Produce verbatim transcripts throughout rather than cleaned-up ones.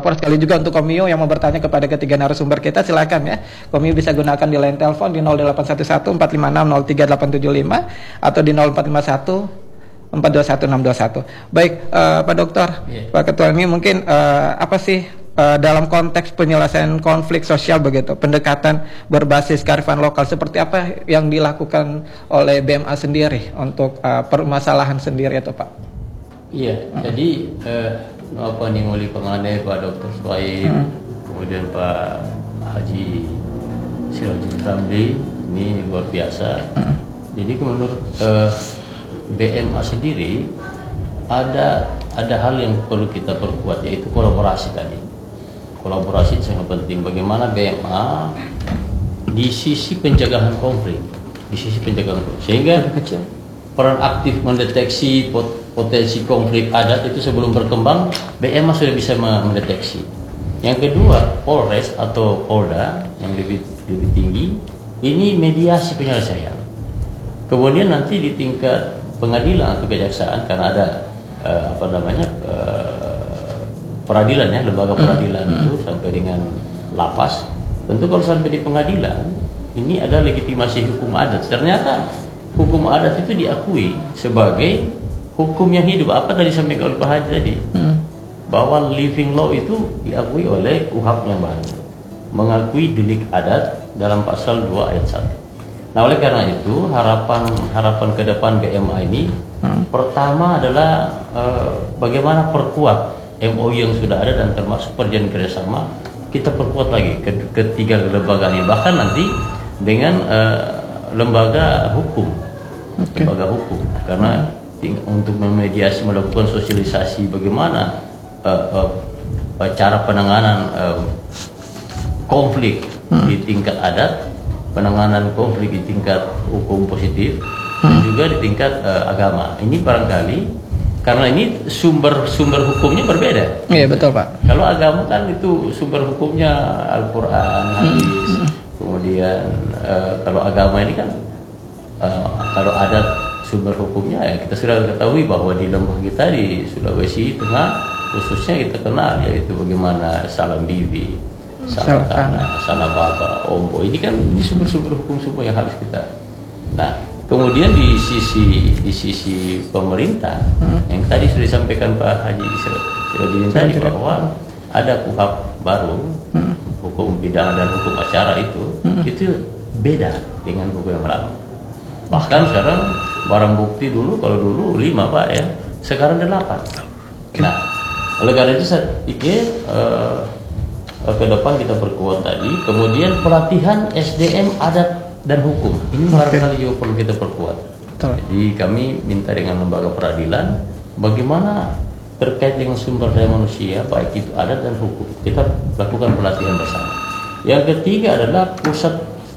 Lapor sekali juga untuk Komio yang mau bertanya kepada ketiga narasumber kita, silakan ya. Komio bisa gunakan di line telepon di nol delapan satu satu empat lima enam nol tiga delapan tujuh lima atau di nol empat lima satu empat dua satu enam dua satu. Baik, uh, Pak Dokter, yeah. Pak Ketua, ini mungkin uh, apa sih uh, dalam konteks penyelesaian konflik sosial begitu, pendekatan berbasis kearifan lokal, seperti apa yang dilakukan oleh B M A sendiri untuk uh, permasalahan sendiri itu, Pak? Iya, hmm. jadi uh, apa nih Muli Penganai, Pak Dokter Suhaib, hmm. kemudian Pak Haji Sirajul Ramli, ini luar biasa. Hmm. Jadi menurut uh, B M A sendiri ada ada hal yang perlu kita perkuat, yaitu kolaborasi tadi. Kolaborasi sangat penting. Bagaimana B M A di sisi pencegahan konflik, di sisi pencegahan konflik, sehingga peran aktif mendeteksi pot potensi konflik adat itu sebelum berkembang, B M A sudah bisa mendeteksi. Yang kedua, Polres atau Polda yang lebih lebih tinggi, ini mediasi penyelesaian. Kemudian nanti di tingkat pengadilan atau kejaksaan, karena ada uh, apa namanya uh, peradilan ya, lembaga peradilan mm-hmm. itu sampai dengan lapas. Tentu kalau sampai di pengadilan, ini ada legitimasi hukum adat. Ternyata hukum adat itu diakui sebagai hukum yang hidup. Apa tadi sampaikan oleh Pak Haji tadi, hmm. bahwa living law itu diakui oleh U H A P yang baru, mengakui delik adat dalam pasal dua ayat satu. Nah, oleh karena itu harapan harapan ke depan B M A ini hmm. pertama adalah eh, bagaimana perkuat M O U yang sudah ada dan termasuk perjanjian kerjasama, kita perkuat lagi ke ketiga lembaga ini, bahkan nanti dengan eh, lembaga hukum, okay. lembaga hukum, karena untuk memediasi, melakukan sosialisasi bagaimana uh, uh, cara penanganan uh, konflik hmm. di tingkat adat, penanganan konflik di tingkat hukum positif, hmm. dan juga di tingkat uh, agama. Ini barangkali karena ini sumber-sumber hukumnya berbeda. Iya, betul, Pak. Kalau agama kan itu sumber hukumnya Al-Quran, hadis. Hmm. Kemudian uh, kalau agama ini kan uh, kalau adat sumber hukumnya ya kita sudah ketahui bahwa di lembah kita di Sulawesi Tengah khususnya kita kenal, yaitu bagaimana salam bibi, salam tanah, salam baba, ombo. Ini kan di sumber-sumber hukum semua yang harus kita. Nah, kemudian di sisi di sisi pemerintah hmm. yang tadi sudah disampaikan Pak Haji Sirajudin tadi bahwa ada K U H A P baru, hmm. hukum pidana dan hukum acara itu hmm. itu beda dengan hukum yang lama. Bahkan sekarang barang bukti dulu, kalau dulu lima Pak ya, sekarang delapan. Nah, oleh karena itu saya pikir uh, ke depan kita perkuat tadi, kemudian pelatihan S D M adat dan hukum ini barangkali juga perlu kita perkuat. Jadi kami minta dengan lembaga peradilan, bagaimana terkait dengan sumber daya manusia, baik itu adat dan hukum, kita lakukan pelatihan bersama. Yang ketiga adalah pusat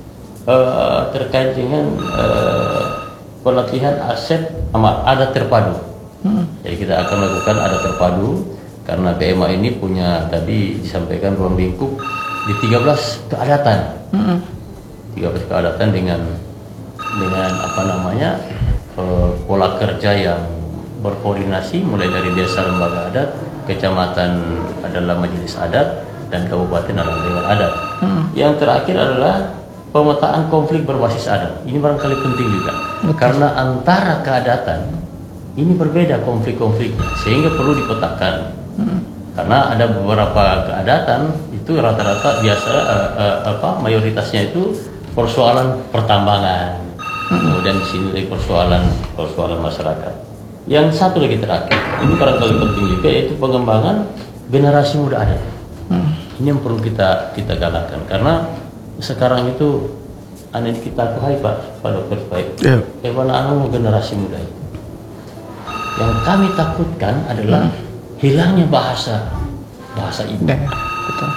uh, terkait dengan uh, pelatihan aset sama adat terpadu. Hmm. Jadi kita akan lakukan adat terpadu karena B M A ini punya tadi disampaikan ruang lingkup di tiga belas keadatan. Hmm. tiga belas keadatan dengan dengan apa namanya eh, pola kerja yang berkoordinasi mulai dari desa lembaga adat, kecamatan adalah majelis adat, dan kabupaten adalah dewan adat. Hmm. Yang terakhir adalah pemetaan konflik berbasis adat. Ini barangkali penting juga. Betul. Karena antara keadatan ini berbeda konflik-konfliknya, sehingga perlu dipetakan. Hmm. Karena ada beberapa keadatan itu rata-rata biasa uh, uh, apa mayoritasnya itu persoalan pertambangan. Hmm. Kemudian di sini lagi persoalan persoalan masyarakat. Yang satu lagi terakhir, ini barangkali penting juga, yaitu pengembangan generasi muda adat. Hmm. Ini yang perlu kita kita galakkan karena sekarang itu aneh kita akuhai Pak, Pak Dokter Baik. Yeah. Bagaimana anu generasi muda itu? Yang kami takutkan adalah hmm. hilangnya bahasa bahasa ibu. Yeah, betul.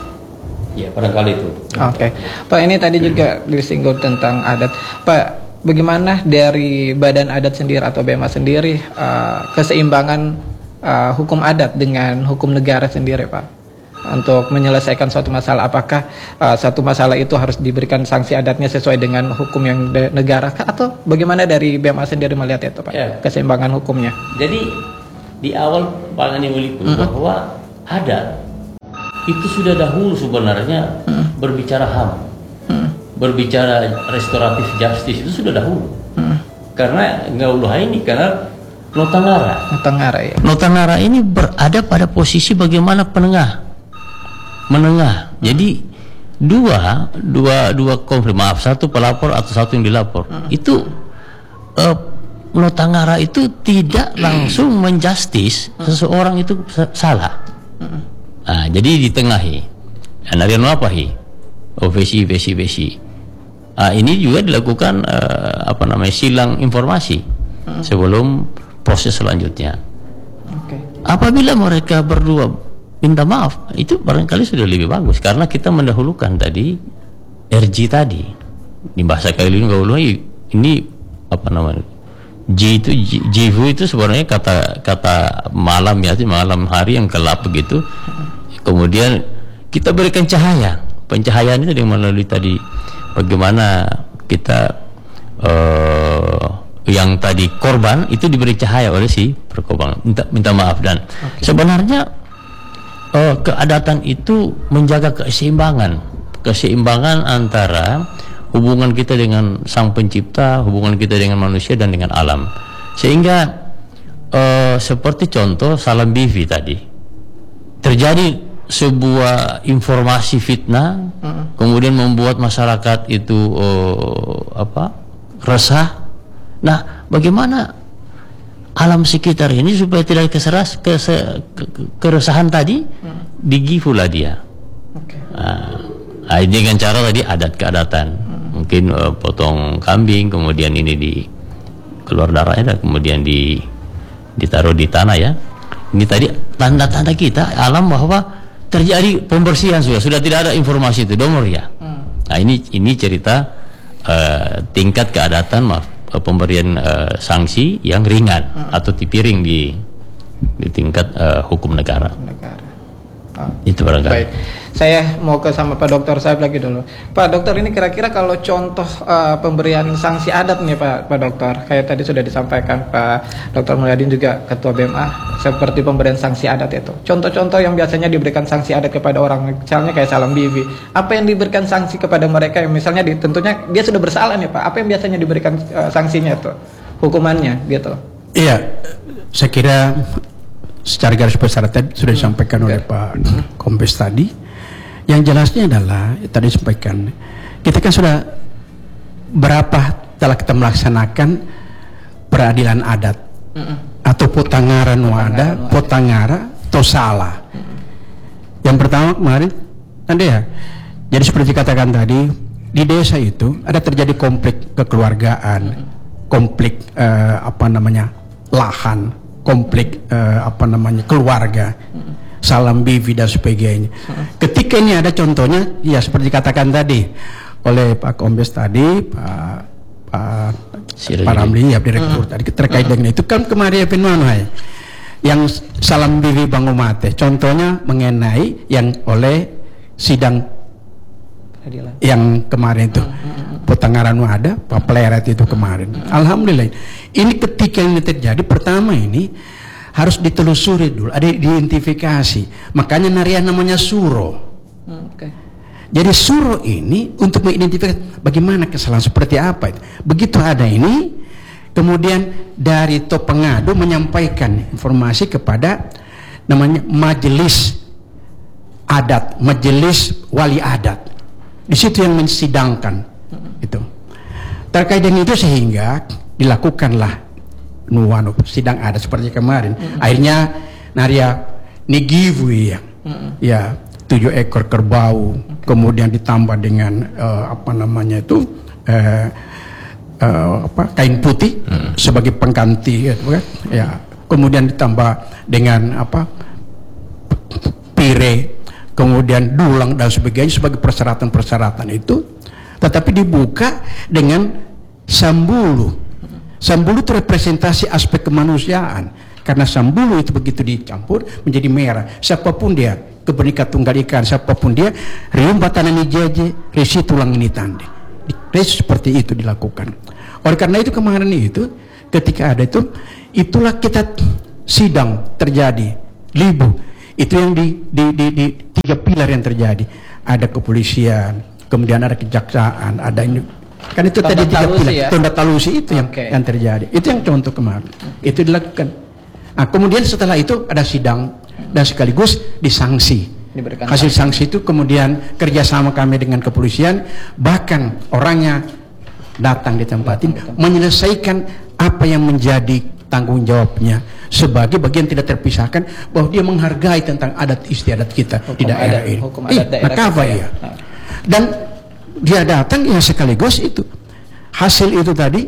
Ya, barangkali itu. Oke, okay. Pak, ini tadi juga disinggung tentang adat. Pak, bagaimana dari Badan Adat sendiri atau B M A sendiri uh, keseimbangan uh, hukum adat dengan hukum negara sendiri, Pak? Untuk menyelesaikan suatu masalah, apakah uh, satu masalah itu harus diberikan sanksi adatnya sesuai dengan hukum yang de- negara, atau bagaimana dari B M A sendiri melihat itu, Pak? Ya. Keseimbangan hukumnya. Jadi di awal Pak Ngani Muliku mm-hmm. bahwa adat itu sudah dahulu sebenarnya hmm. berbicara H A M, hmm. berbicara restoratif justice itu sudah dahulu. Hmm. Karena Ngauluh ini karena Notangara. Notangara ya. Notangara ini berada pada posisi bagaimana penengah, menengah. Jadi dua dua dua konflik, maaf, satu pelapor atau satu yang dilapor. Hmm. Itu uh, Notangara itu tidak langsung menjustis hmm. seseorang itu salah. Hmm. Nah, jadi ditengahi. Anarian apa hi? Oh, vesi vesi vesi. Nah, ini juga dilakukan uh, apa namanya silang informasi hmm. sebelum proses selanjutnya. Okay. Apabila mereka berdua minta maaf, itu barangkali sudah lebih bagus karena kita mendahulukan tadi R G tadi di bahasa Kailun Gauluh ini apa namanya J itu jivu itu sebenarnya kata kata malam ya, malam hari yang gelap begitu. Kemudian kita berikan cahaya, pencahayaan itu yang melalui tadi bagaimana kita uh, yang tadi korban itu diberi cahaya oleh si perkorban, minta minta maaf. Dan okay. sebenarnya uh, keadatan itu menjaga keseimbangan keseimbangan antara hubungan kita dengan Sang Pencipta, hubungan kita dengan manusia dan dengan alam. Sehingga uh, seperti contoh Salam Bivi tadi, terjadi sebuah informasi fitnah, uh-uh. kemudian membuat masyarakat itu uh, apa resah. Nah, bagaimana alam sekitar ini supaya tidak keseras, kese, keresahan tadi hmm. digifulah dia. Okay. Nah, ini dengan cara tadi adat keadatan, hmm. mungkin uh, potong kambing, kemudian ini di keluar darahnya, dan kemudian di ditaruh di tanah ya. Ini tadi tanda-tanda kita alam bahwa terjadi pembersihan sudah, sudah tidak ada informasi itu domor ya. Hmm. Nah, ini ini cerita uh, tingkat keadatan maaf. pemberian uh, sanksi yang ringan hmm. atau dipiring di di tingkat uh, hukum negara. negara. Oh. Itu barangkali. Baik, saya mau ke sama Pak Dokter Saib lagi dulu. Pak Dokter, ini kira-kira kalau contoh uh, pemberian sanksi adat nih Pak Pak Dokter, kayak tadi sudah disampaikan Pak Dokter Mulyadin juga Ketua B M A, seperti pemberian sanksi adat itu. Contoh-contoh yang biasanya diberikan sanksi adat kepada orang, misalnya kayak Salam Bivi. Apa yang diberikan sanksi kepada mereka yang misalnya di, tentunya dia sudah bersalah nih Pak. Apa yang biasanya diberikan uh, sanksinya tuh, hukumannya gitu? Iya, saya kira secara garis besar tadi sudah disampaikan hmm. oleh Pak Kombes tadi. Yang jelasnya adalah tadi disampaikan, kita kan sudah berapa telah kita melaksanakan peradilan adat hmm. atau potangara nuada, potangara tosala. Hmm. Yang pertama kemarin tadi ya, jadi seperti dikatakan tadi, di desa itu ada terjadi konflik kekeluargaan, hmm. konflik eh, apa namanya lahan, konflik uh, apa namanya keluarga, hmm. Salam Bivi dan sebagainya. Hmm. Ketika ini ada contohnya, ya seperti dikatakan tadi oleh Pak Kombes tadi, Pak Pak Pak Ramli ya direktur hmm. tadi terkait hmm. dengan itu kan kemarin ya, yang Salam Bivi Bang Umate, contohnya mengenai yang oleh sidang Adilan. Yang kemarin itu hmm. Potangaran ada Pak Pleret itu kemarin. hmm. Alhamdulillah. Ini ketika ini terjadi, pertama ini harus ditelusuri dulu, ada identifikasi. Makanya narian namanya suro. hmm, okay. Jadi suro ini untuk mengidentifikasi bagaimana kesalahan seperti apa itu. Begitu ada ini, kemudian dari top pengadu menyampaikan informasi kepada namanya majelis adat, majelis wali adat. Di situ yang mensidangkan hmm. itu. Terkait dengan itu sehingga dilakukanlah nuwano sidang adat seperti kemarin. Hmm. Akhirnya naria nigivu ya, hmm. ya tujuh ekor kerbau, okay. kemudian ditambah dengan uh, apa namanya itu uh, uh, apa kain putih hmm. sebagai pengganti, ya, ya. Kemudian ditambah dengan apa pire, kemudian dulang dan sebagainya sebagai persyaratan-persyaratan itu, tetapi dibuka dengan sambulu. Sambulu itu representasi aspek kemanusiaan, karena sambulu itu begitu dicampur menjadi merah. Siapapun dia, kebenika tunggal ikan, siapapun dia, rium batanani jeje, resi tulang ini tande. Resi seperti itu dilakukan. Oleh karena itu kemarin itu, ketika ada itu, itulah kita sidang terjadi libu. Itu yang di, di, di, di tiga pilar yang terjadi. Ada kepolisian, kemudian ada kejaksaan, ada ini. Kan itu Tonda tadi tiga Talusi pilar. ya? Tonda Talusi itu yang, Oke. yang terjadi. Itu yang contoh kemarin. Itu dilakukan. Nah, kemudian setelah itu ada sidang dan sekaligus disanksi. Diberikan Hasil sanksi itu kemudian kerjasama kami dengan kepolisian, bahkan orangnya datang di tempat ini menyelesaikan apa yang menjadi tanggung jawabnya sebagai bagian tidak terpisahkan, bahwa dia menghargai tentang adat istiadat kita Hukum di daerah adat- ini. hukum adat daerah Nakava kita ya. ya. Dan dia datang ya sekaligus itu hasil itu tadi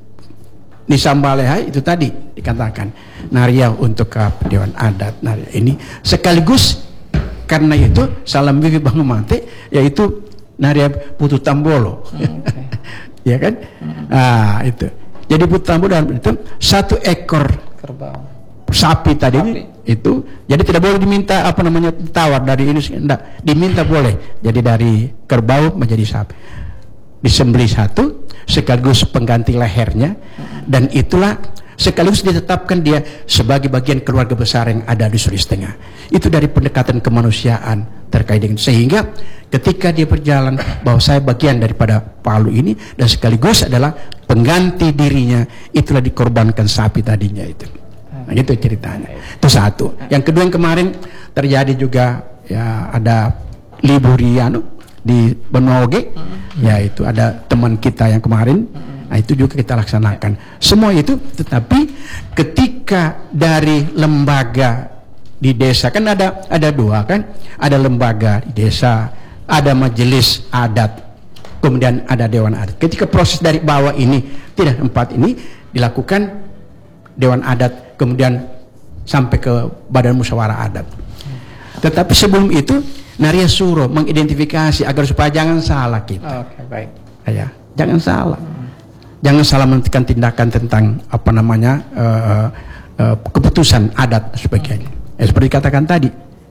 di Sambaleha itu tadi dikatakan Naria untuk ke Dewan Adat. Nah ini sekaligus karena itu salam bibi bangun mate yaitu Naria Putu Tambolo. Hmm, okay. Ya kan? Ah itu. Jadi Putu Tambolo dalam itu satu ekor Kerbau. sapi tadi Sapi. ini itu jadi tidak boleh diminta apa namanya tawar dari ini enggak, diminta boleh jadi dari kerbau menjadi sapi, disembelih satu sekaligus pengganti lehernya, dan itulah sekaligus ditetapkan dia sebagai bagian keluarga besar yang ada di Sulawesi Tengah. Itu dari pendekatan kemanusiaan terkait dengan, sehingga ketika dia berjalan bahwa saya bagian daripada Palu ini dan sekaligus adalah pengganti dirinya, itulah dikorbankan sapi tadinya itu. Nah, itu ceritanya. Itu satu. Yang kedua yang kemarin terjadi juga ya ada liburiano di Benua Oge, ya itu ada teman kita yang kemarin. Nah itu juga kita laksanakan. Semua itu, tetapi ketika dari lembaga di desa kan ada ada dua kan, ada lembaga di desa, ada majelis adat, kemudian ada dewan adat. Ketika proses dari bawah ini tidak empat ini dilakukan dewan adat, kemudian sampai ke badan musyawarah adat. Tetapi sebelum itu Naria Suro mengidentifikasi agar supaya jangan salah kita. Oke, baik. Ya, jangan salah. Jangan salah menentukan tindakan tentang apa namanya uh, uh, keputusan adat sebagainya. Ya, seperti katakan tadi,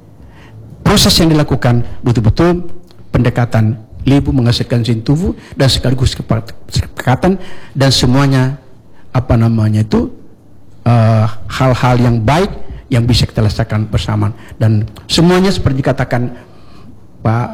proses yang dilakukan betul-betul pendekatan libu menghasilkan sintufu dan sekaligus kesepakatan dan semuanya apa namanya itu hal-hal uh, yang baik yang bisa kita letakkan bersama, dan semuanya seperti dikatakan Pak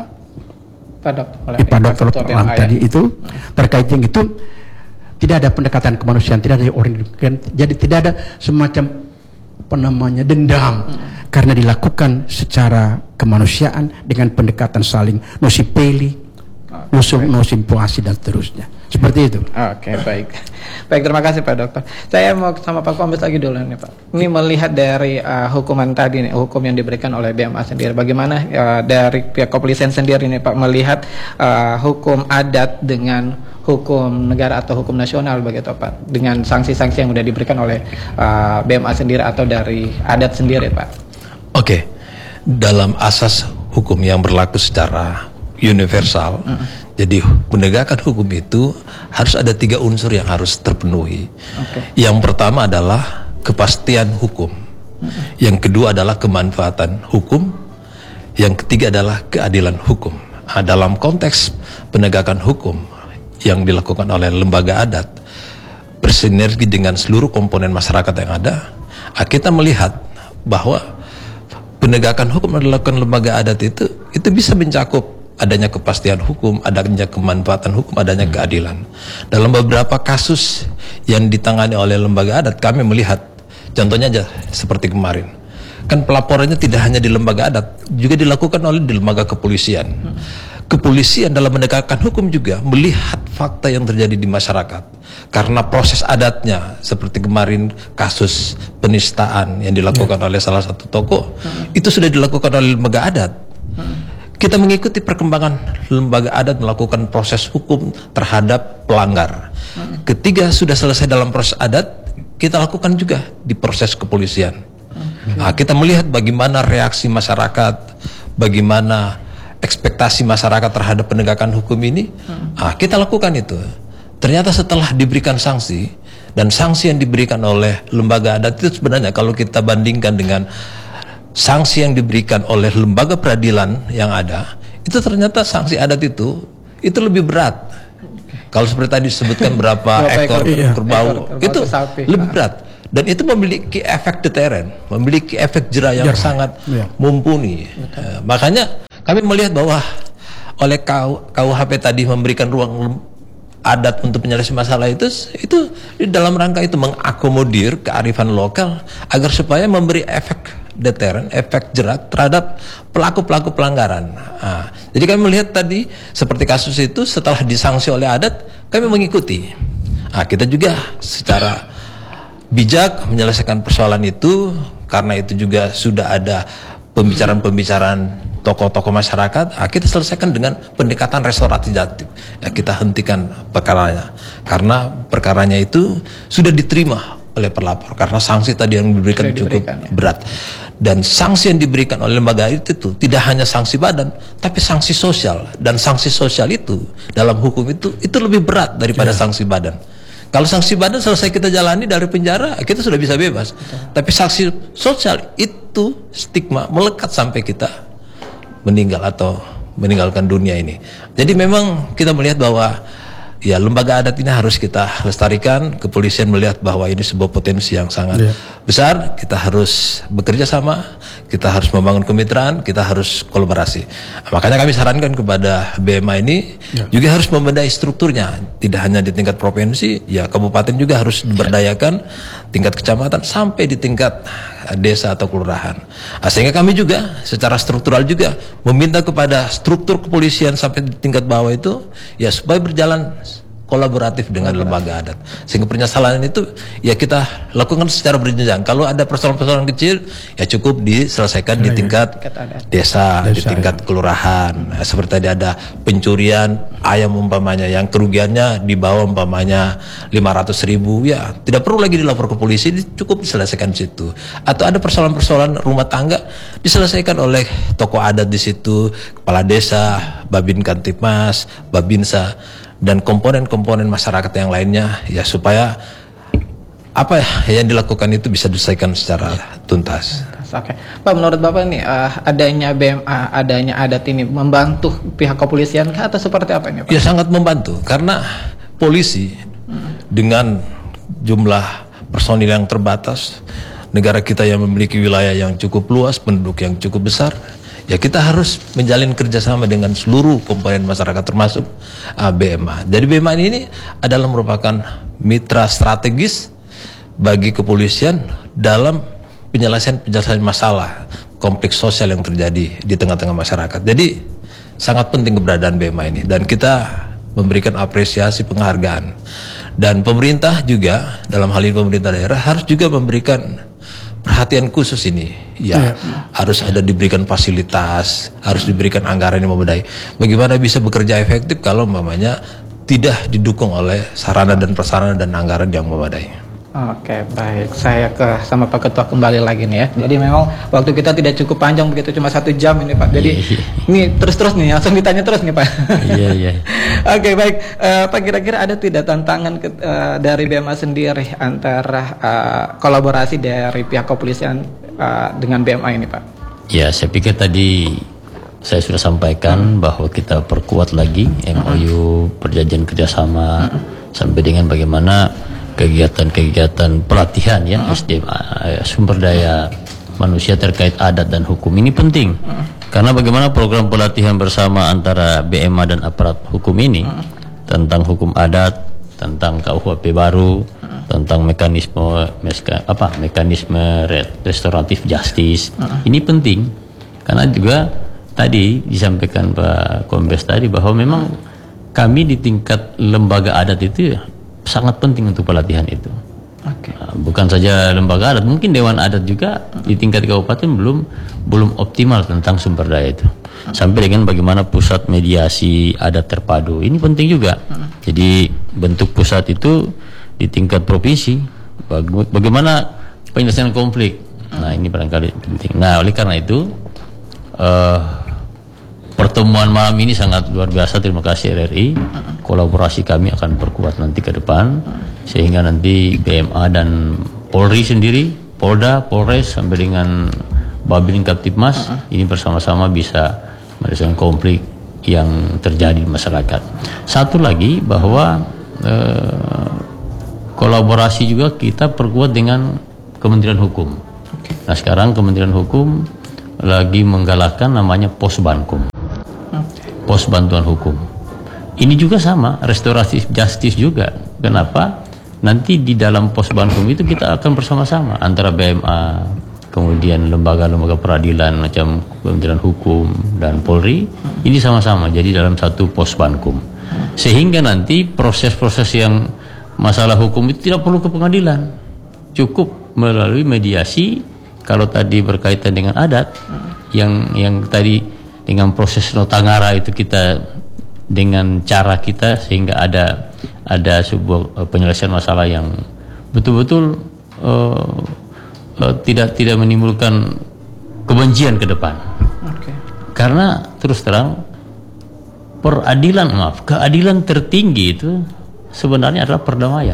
Pak Dokter, Pak Dokter tadi itu terkait yang itu tidak ada pendekatan kemanusiaan, tidak ada orang, jadi tidak ada semacam apa namanya dendam, hmm. karena dilakukan secara kemanusiaan dengan pendekatan saling nosipeli, oh, nusum nosimpuasi dan seterusnya. Seperti itu. Oke, okay, baik. Baik, terima kasih Pak Dokter. Saya mau sama Pak Kombes lagi dulu nih Pak. Ini melihat dari uh, hukuman tadi nih, hukum yang diberikan oleh B M A sendiri. Bagaimana uh, dari pihak kepolisian sendiri nih Pak melihat uh, hukum adat dengan hukum negara atau hukum nasional begitu Pak, dengan sanksi-sanksi yang sudah diberikan oleh uh, B M A sendiri atau dari adat sendiri Pak. Oke, okay. Dalam asas hukum yang berlaku secara universal, mm. jadi penegakan hukum itu harus ada tiga unsur yang harus terpenuhi. Okay. Yang pertama adalah kepastian hukum, mm. yang kedua adalah kemanfaatan hukum, yang ketiga adalah keadilan hukum. Nah, dalam konteks penegakan hukum yang dilakukan oleh lembaga adat bersinergi dengan seluruh komponen masyarakat yang ada, kita melihat bahwa penegakan hukum yang dilakukan lembaga adat itu itu bisa mencakup adanya kepastian hukum, adanya kemanfaatan hukum, adanya keadilan. Dalam beberapa kasus yang ditangani oleh lembaga adat, kami melihat, contohnya aja seperti kemarin, kan pelaporannya tidak hanya di lembaga adat, juga dilakukan oleh di lembaga kepolisian. Kepolisian dalam menegakkan hukum juga melihat fakta yang terjadi di masyarakat, karena proses adatnya seperti kemarin kasus penistaan yang dilakukan ya. oleh salah satu tokoh, hmm. itu sudah dilakukan oleh lembaga adat. hmm. Kita mengikuti perkembangan lembaga adat melakukan proses hukum terhadap pelanggar. hmm. Ketika sudah selesai dalam proses adat, kita lakukan juga di proses kepolisian. hmm. Nah, kita melihat bagaimana reaksi masyarakat, bagaimana ekspektasi masyarakat terhadap penegakan hukum ini, hmm. nah, kita lakukan itu. Ternyata setelah diberikan sanksi, dan sanksi yang diberikan oleh lembaga adat itu sebenarnya kalau kita bandingkan dengan sanksi yang diberikan oleh lembaga peradilan yang ada, itu ternyata sanksi adat itu itu lebih berat. Kalau seperti tadi disebutkan berapa ekor iya. kerbau, ekor, itu sapi. lebih berat. dan itu memiliki efek deteren, memiliki efek jera yang Jera. sangat Ya. mumpuni. Uh, makanya kami melihat bahwa oleh K U H P tadi memberikan ruang adat untuk penyelesaian masalah itu, itu di dalam rangka itu mengakomodir kearifan lokal agar supaya memberi efek deteren, efek jerat terhadap pelaku-pelaku pelanggaran. Nah, jadi kami melihat tadi seperti kasus itu setelah disanksi oleh adat, kami mengikuti. Nah, kita juga secara bijak menyelesaikan persoalan itu karena itu juga sudah ada pembicaraan-pembicaraan tokoh-tokoh masyarakat. Nah, kita selesaikan dengan pendekatan restoratif. Ya, kita hentikan perkaranya karena perkaranya itu sudah diterima oleh pelapor karena sanksi tadi yang diberikan Sudah cukup diberikan, ya. berat, dan sanksi yang diberikan oleh lembaga itu, itu tidak hanya sanksi badan tapi sanksi sosial, dan sanksi sosial itu dalam hukum itu itu lebih berat daripada Ya. sanksi badan. Kalau sanksi badan selesai kita jalani dari penjara, kita sudah bisa bebas. Betul. Tapi sanksi sosial itu stigma melekat sampai kita meninggal atau meninggalkan dunia ini. Jadi memang kita melihat bahwa ya lembaga adat ini harus kita lestarikan. Kepolisian melihat bahwa ini sebuah potensi yang sangat Yeah. besar. Kita harus bekerja sama, kita harus membangun kemitraan, kita harus kolaborasi. Makanya kami sarankan kepada B M A ini Yeah. juga harus membenahi strukturnya. Tidak hanya di tingkat provinsi, ya kabupaten juga harus diberdayakan, tingkat kecamatan sampai di tingkat desa atau kelurahan. Nah, sehingga kami juga secara struktural juga meminta kepada struktur kepolisian sampai di tingkat bawah itu ya supaya berjalan kolaboratif dengan lembaga adat, sehingga permasalahan itu ya kita lakukan secara berjenjang. Kalau ada persoalan-persoalan kecil ya cukup diselesaikan di tingkat desa, di Desa, tingkat kelurahan. Nah, seperti tadi ada pencurian ayam umpamanya yang kerugiannya di bawah umpamanya lima ratus ribu, ya tidak perlu lagi dilapor ke polisi, cukup diselesaikan di situ. Atau ada persoalan-persoalan rumah tangga diselesaikan oleh tokoh adat di situ, kepala desa, Babin Kantipmas, Babinsa, dan komponen-komponen masyarakat yang lainnya, ya supaya apa ya yang dilakukan itu bisa diselesaikan secara tuntas. Oke, Pak, menurut Bapak nih uh, adanya B M A, adanya adat ini membantu pihak kepolisian kah atau seperti apa ini, Pak? Ya sangat membantu karena polisi hmm. dengan jumlah personil yang terbatas, negara kita yang memiliki wilayah yang cukup luas, penduduk yang cukup besar, ya kita harus menjalin kerjasama dengan seluruh komponen masyarakat termasuk uh, B M A. Jadi B M A ini adalah merupakan mitra strategis bagi kepolisian dalam penyelesaian-penyelesaian masalah kompleks sosial yang terjadi di tengah-tengah masyarakat. Jadi sangat penting keberadaan B M A ini dan kita memberikan apresiasi penghargaan. Dan pemerintah juga dalam hal ini pemerintah daerah harus juga memberikan perhatian khusus ini, ya, ya. Harus ada diberikan fasilitas, harus diberikan anggaran yang memadai. Bagaimana bisa bekerja efektif kalau umpamanya tidak didukung oleh sarana dan prasarana dan anggaran yang memadai. Oke, baik. Saya ke sama Pak Ketua kembali lagi nih ya. Jadi memang waktu kita tidak cukup panjang begitu, cuma satu jam ini Pak. Jadi ini terus-terus nih, langsung ditanya terus nih Pak. Iya iya. Oke, baik. Uh, Pak, kira-kira ada tidak tantangan ke, uh, dari B M A sendiri antara uh, kolaborasi dari pihak kepolisian uh, dengan B M A ini Pak? Ya, saya pikir tadi saya sudah sampaikan hmm. bahwa kita perkuat lagi M O U hmm. perjanjian kerjasama hmm. sampai dengan bagaimana kegiatan-kegiatan pelatihan ya uh-huh. S D M uh, sumber daya manusia terkait adat dan hukum ini penting uh-huh. karena bagaimana program pelatihan bersama antara B M A dan aparat hukum ini uh-huh. tentang hukum adat, tentang K U H P baru, uh-huh. tentang mekanisme meska, apa mekanisme restoratif justice uh-huh. ini penting karena juga tadi disampaikan Pak Kombes tadi bahwa memang uh-huh. kami di tingkat lembaga adat itu ya sangat penting untuk pelatihan itu. Okay. Bukan saja lembaga adat, mungkin dewan adat juga di tingkat kabupaten belum belum optimal tentang sumber daya itu. Sampai dengan bagaimana pusat mediasi adat terpadu ini penting juga. Jadi bentuk pusat itu di tingkat provinsi. Bagaimana penyelesaian konflik. Nah ini barangkali penting. Nah oleh karena itu uh, pertemuan malam ini sangat luar biasa. Terima kasih R R I. Kolaborasi kami akan perkuat nanti ke depan sehingga nanti B M A dan Polri sendiri, Polda, Polres sampai dengan Babin Kaptipmas uh-huh. ini bersama-sama bisa menyelesaikan konflik yang terjadi di masyarakat. Satu lagi bahwa eh, kolaborasi juga kita perkuat dengan Kementerian Hukum. Okay. Nah sekarang Kementerian Hukum lagi menggalakkan namanya Posbankum, okay. Pos Bantuan Hukum. Ini juga sama, restoratif justice juga. Kenapa? Nanti di dalam Posbankum itu kita akan bersama-sama antara B M A, kemudian lembaga-lembaga peradilan macam Kementerian Hukum dan Polri, ini sama-sama jadi dalam satu Posbankum. Sehingga nanti proses-proses yang masalah hukum itu tidak perlu ke pengadilan, cukup melalui mediasi. Kalau tadi berkaitan dengan adat, yang yang tadi dengan proses notangara itu kita dengan cara kita sehingga ada ada sebuah penyelesaian masalah yang betul-betul uh, uh, tidak tidak menimbulkan kebencian ke depan. Okay. Karena terus terang peradilan maaf keadilan tertinggi itu sebenarnya adalah perdamaian.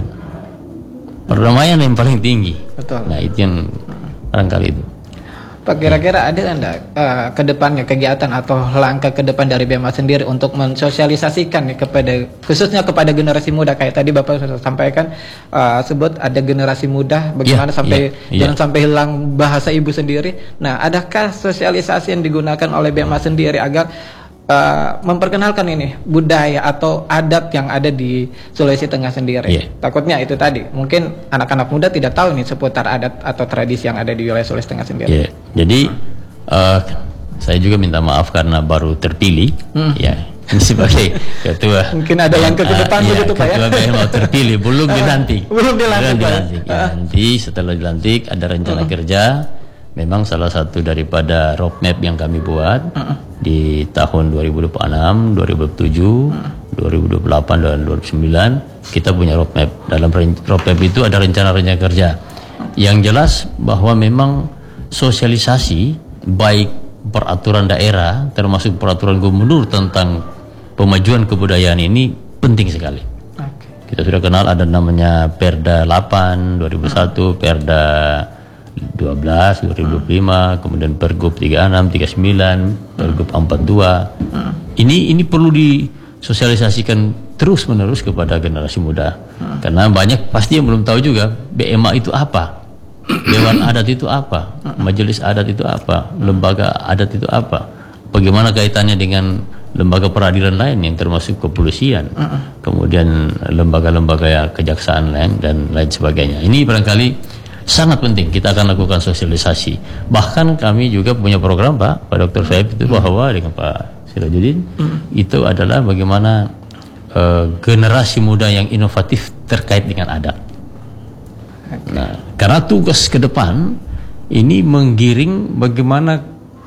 Perdamaian yang paling tinggi. Betul. Nah itu yang barangkali itu. Pak, kira-kira ada enggak uh, ke depannya kegiatan atau langkah ke depan dari B M A sendiri untuk mensosialisasikan nih kepada khususnya kepada generasi muda, kayak tadi Bapak sudah sampaikan uh, sebut ada generasi muda bagaimana yeah, sampai yeah, yeah. jangan sampai hilang bahasa ibu sendiri. Nah, adakah sosialisasi yang digunakan oleh B M A sendiri agar Uh, memperkenalkan ini budaya atau adat yang ada di Sulawesi Tengah sendiri? Yeah. Takutnya itu tadi mungkin anak-anak muda tidak tahu nih seputar adat atau tradisi yang ada di wilayah Sulawesi Tengah sendiri. Yeah. Jadi uh, saya juga minta maaf karena baru terpilih, hmm. ya ini sebagai ketua. Mungkin ada langkah ke depan uh, begitu ya, Pak ya. Ketua B M A terpilih, belum dilantik. belum dilantik. Belum dilantik. Ya. Uh. Nanti setelah dilantik ada rencana uh. kerja. Memang salah satu daripada roadmap yang kami buat uh-uh. di tahun dua ribu dua puluh enam, dua ribu dua puluh tujuh, uh-uh. dua ribu dua puluh delapan dan dua ribu sembilan kita punya roadmap. Dalam roadmap itu ada rencana-rencana kerja. Yang jelas bahwa memang sosialisasi baik peraturan daerah termasuk peraturan gubernur tentang pemajuan kebudayaan ini penting sekali. Okay. Kita sudah kenal ada namanya Perda delapan dua ribu satu, uh-uh. Perda dua belas dua ribu dua puluh lima, hmm. kemudian Pergub tiga puluh enam tiga puluh sembilan, Pergub empat puluh dua. Hmm. Ini ini perlu disosialisasikan terus-menerus kepada generasi muda. Hmm. Karena banyak pasti yang belum tahu juga B M A itu apa. Dewan adat itu apa? Majelis adat itu apa? Lembaga adat itu apa? Bagaimana kaitannya dengan lembaga peradilan lain yang termasuk kepolisian, hmm. kemudian lembaga-lembaga kejaksaan lain dan lain sebagainya. Ini barangkali sangat penting kita akan lakukan sosialisasi. Bahkan kami juga punya program Pak, Pak Doktor Saib itu bahwa dengan Pak Sirajuddin hmm. itu adalah bagaimana uh, generasi muda yang inovatif terkait dengan adat. Okay. Nah, karena tugas ke depan ini menggiring bagaimana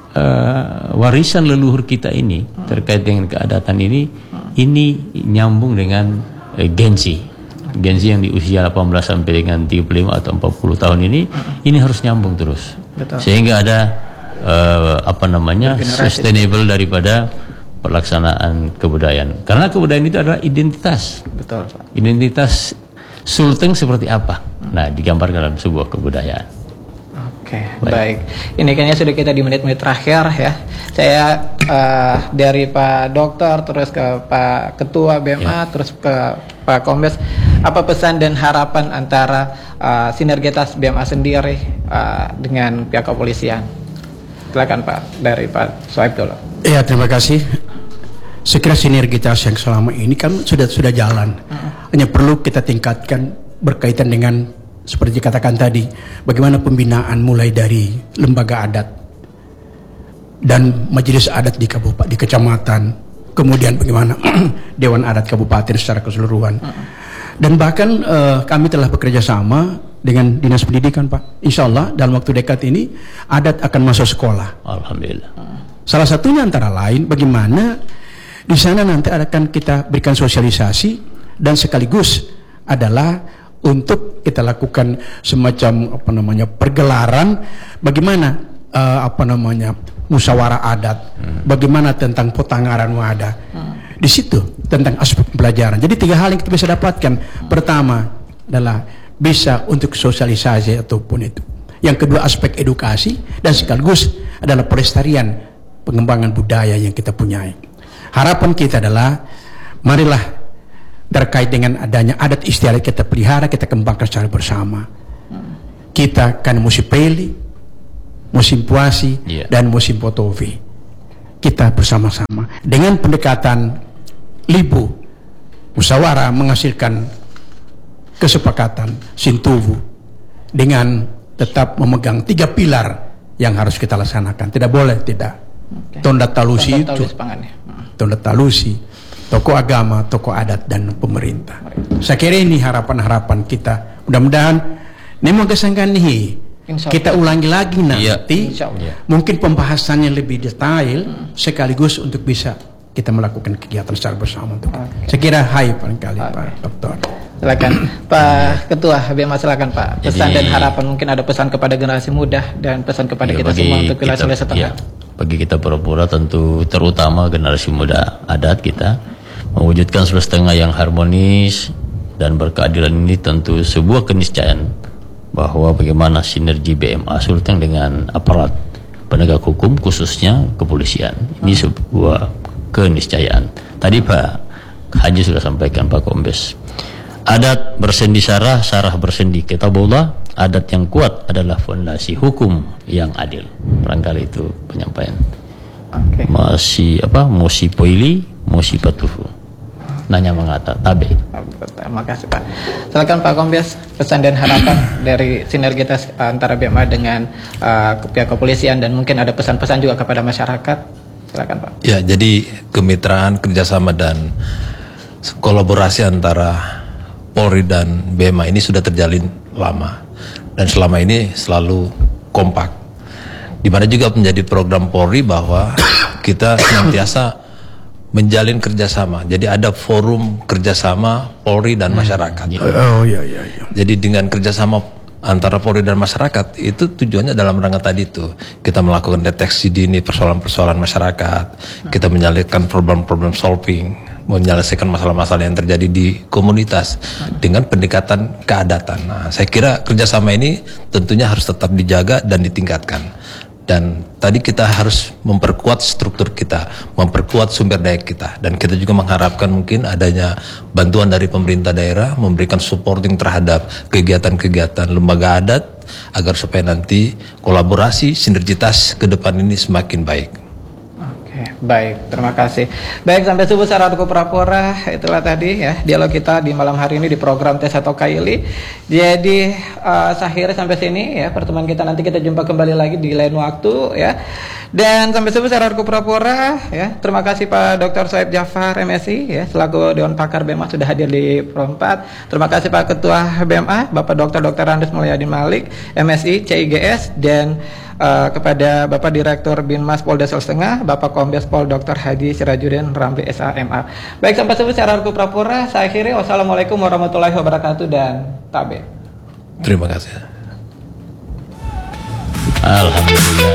uh, warisan leluhur kita ini hmm. terkait dengan keadatan ini hmm. ini nyambung dengan uh, Gensi. Genzi yang di usia delapan belas sampai dengan tiga puluh lima atau empat puluh tahun ini uh-uh. ini harus nyambung terus. Betul. Sehingga ada uh, apa namanya generasi. Sustainable daripada pelaksanaan kebudayaan. Karena kebudayaan itu adalah identitas. Betul, Pak. Identitas Sulteng seperti apa? Nah, digambarkan dalam sebuah kebudayaan. Oke, baik. baik. Ini kayaknya sudah kita di menit-menit terakhir ya. Saya uh, dari Pak Dokter terus ke Pak Ketua B M A ya. Terus ke Pak Kombes, apa pesan dan harapan antara uh, sinergitas B M A sendiri uh, dengan pihak kepolisian? Silakan Pak, dari Pak Soeb dulu. Iya, terima kasih. Sekira sinergitas yang selama ini kan sudah sudah jalan. Uh-huh. Hanya perlu kita tingkatkan berkaitan dengan seperti dikatakan tadi, bagaimana pembinaan mulai dari lembaga adat dan majelis adat di kabupaten, di kecamatan, kemudian bagaimana Dewan Adat Kabupaten secara keseluruhan. Dan bahkan uh, kami telah bekerja sama dengan Dinas Pendidikan, Pak. Insya Allah dalam waktu dekat ini adat akan masuk sekolah. Alhamdulillah. Salah satunya antara lain bagaimana di sana nanti akan kita berikan sosialisasi dan sekaligus adalah untuk kita lakukan semacam apa namanya pergelaran bagaimana uh, apa namanya musyawarah adat, hmm. bagaimana tentang potangaran wadah. Hmm. Di situ tentang aspek pembelajaran. Jadi tiga hal yang kita bisa dapatkan. Hmm. Pertama adalah bisa untuk sosialisasi ataupun itu. Yang kedua aspek edukasi dan sekaligus adalah pelestarian pengembangan budaya yang kita punyai. Harapan kita adalah marilah terkait dengan adanya adat istiadat kita pelihara, kita kembangkan secara bersama. Kita kan musim peli, musim puasi, yeah. dan musim potovi. Kita bersama-sama dengan pendekatan libu, musyawarah menghasilkan kesepakatan sintuwu dengan tetap memegang tiga pilar yang harus kita laksanakan. Tidak boleh tidak. Okay. Tonda talusi itu, tonda talusi, tokoh agama, tokoh adat, dan pemerintah. Saya kira ini harapan-harapan kita. Mudah-mudahan Nemo kesangkan nih kita ulangi lagi nanti, ya. Mungkin pembahasannya lebih detail hmm. sekaligus untuk bisa kita melakukan kegiatan secara bersama. Untuk okay. Saya kira hai barangkali okay. Pak Doktor. Silakan Pak Ketua B M A, silakan Pak. Pesan Jadi, dan harapan, mungkin ada pesan kepada generasi muda dan pesan kepada ya, kita semua untuk wilayah Sulawesi Tengah. Ya, bagi kita Pura-Pura tentu terutama generasi muda adat kita mewujudkan Sulawesi Tengah yang harmonis dan berkeadilan ini tentu sebuah keniscayaan bahwa bagaimana sinergi B M A Sulteng dengan aparat penegak hukum khususnya kepolisian ini sebuah keniscayaan. Tadi Pak Haji sudah sampaikan, Pak Kombes, adat bersendi sarah, sarah bersendi kitabullah. Adat yang kuat adalah fondasi hukum yang adil. Barangkali itu penyampaian. Okay. Masih apa? Mosi poili, mosi patufu. Nanya mengata tabe. Terima kasih Pak. Silakan Pak Kombes, pesan dan harapan dari sinergitas antara B M A dengan uh, pihak kepolisian, dan mungkin ada pesan-pesan juga kepada masyarakat. Silakan Pak. Ya, jadi kemitraan, kerjasama dan kolaborasi antara Polri dan B M A ini sudah terjalin lama dan selama ini selalu kompak. Di mana juga menjadi program Polri bahwa kita senantiasa menjalin kerjasama. Jadi ada forum kerjasama Polri dan masyarakat. Oh iya iya. iya. Jadi dengan kerjasama antara Polri dan masyarakat itu tujuannya dalam rangka tadi itu kita melakukan deteksi dini persoalan-persoalan masyarakat, kita menyelesaikan problem-problem solving, menyelesaikan masalah-masalah yang terjadi di komunitas dengan pendekatan keadatan. Nah, saya kira kerjasama ini tentunya harus tetap dijaga dan ditingkatkan. Dan tadi kita harus memperkuat struktur kita, memperkuat sumber daya kita. Dan kita juga mengharapkan mungkin adanya bantuan dari pemerintah daerah, memberikan supporting terhadap kegiatan-kegiatan lembaga adat, agar supaya nanti kolaborasi, sinergitas ke depan ini semakin baik. Oke, baik, terima kasih. Baik, sampai subuh sahabatku Pura-Pura, itulah tadi ya dialog kita di malam hari ini di program Tes atau Kaili. Jadi uh, akhirnya sampai sini ya pertemuan kita, nanti kita jumpa kembali lagi di lain waktu ya. Dan sampai subuh sahabatku Pura-Pura ya. Terima kasih Pak Doktor Soeb Jafar M Si ya selaku Dewan Pakar B M A sudah hadir di Pro empat. Terima kasih Pak Ketua B M A Bapak Doktor Doktor Andes Mulyadin Malik M Si C I G S, dan Uh, kepada Bapak Direktur Binmas Polda Sulawesi Tengah, Bapak Kombes Pol Doktor Haji Sirajuddin Ramli S A M A. Baik, sampai subuh secara Pura-Pura, saya akhiri. Wassalamualaikum warahmatullahi wabarakatuh dan tabe. Terima kasih. Alhamdulillah.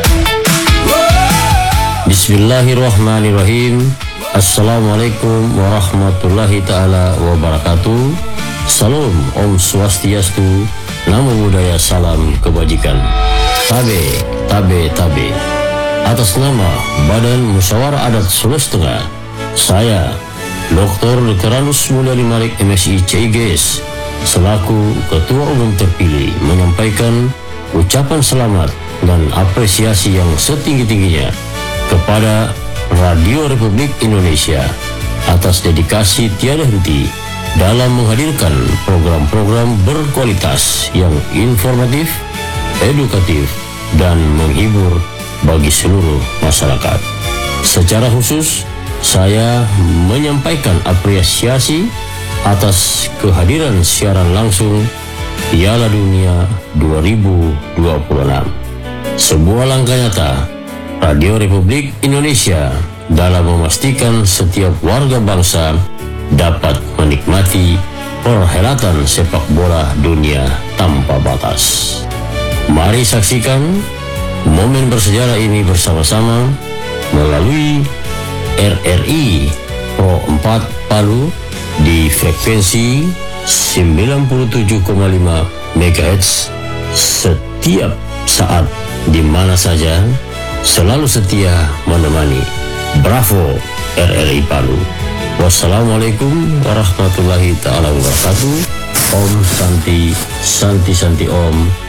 Bismillahirrahmanirrahim. Assalamualaikum warahmatullahi taala wabarakatuh. Salam Om Swastiastu, Namo Buddhaya, salam kebajikan. Tabe, tabe, tabe. Atas nama Badan Musyawarah Adat Sulawesi Tengah, saya Doktor Andes Mulyadin Malik M Si C I G S selaku Ketua Umum terpilih menyampaikan ucapan selamat dan apresiasi yang setinggi-tingginya kepada Radio Republik Indonesia atas dedikasi tiada henti dalam menghadirkan program-program berkualitas yang informatif, edukatif, dan menghibur bagi seluruh masyarakat. Secara khusus, saya menyampaikan apresiasi atas kehadiran siaran langsung Piala Dunia dua ribu dua puluh enam. Sebuah langkah nyata Radio Republik Indonesia dalam memastikan setiap warga bangsa dapat menikmati perhelatan sepak bola dunia tanpa batas. Mari saksikan momen bersejarah ini bersama-sama melalui R R I Pro empat Palu di frekuensi sembilan puluh tujuh koma lima megahertz setiap saat di mana saja, selalu setia menemani. Bravo R R I Palu. Wassalamualaikum warahmatullahi taala wabarakatuh. Om Santi Santi Santi Om.